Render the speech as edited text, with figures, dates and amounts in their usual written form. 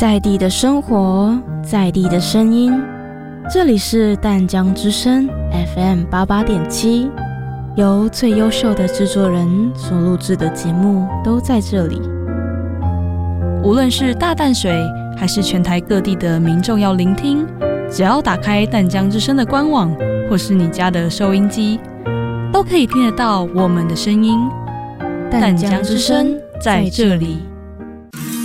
在地的生活，在地的声音，这里是淡江之声 FM 88.7，由最优秀的制作人所录制的节目都在这里。 无论是大淡水还是全台各地的民众要聆听，只要打开淡江之声的官网或是你家的收音机，都可以听得到我们的声音。淡江之声在这里。